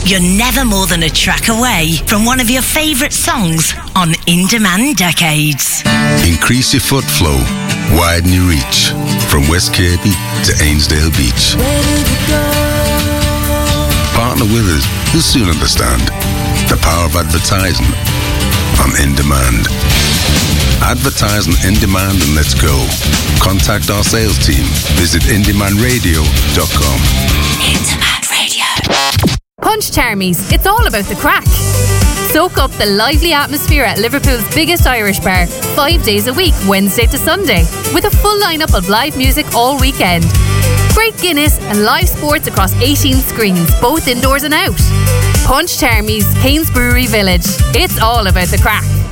you're never more than a track away from one of your favourite songs on In Demand Decades. Increase your foot flow, widen your reach, from West Kirby to Ainsdale Beach. Partner with us, you'll soon understand the power of advertising on In Demand. Advertise on In Demand and let's go. Contact our sales team. Visit indemandradio.com. In Demand Radio. Punch Charmies, it's all about the crack. Soak up the lively atmosphere at Liverpool's biggest Irish bar, 5 days a week, Wednesday to Sunday, with a full lineup of live music all weekend. Great Guinness and live sports across 18 screens, both indoors and out. Punch Charmies, Keynes Brewery Village. It's all about the crack.